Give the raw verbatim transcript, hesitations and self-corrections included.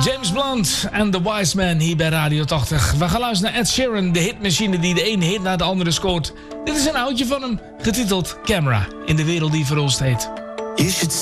James Blunt en The Wise Man hier bij Radio tachtig. We gaan luisteren naar Ed Sheeran, de hitmachine die de ene hit na de andere scoort. Dit is een oudje van hem, getiteld Camera, in de wereld die verroest heet. You should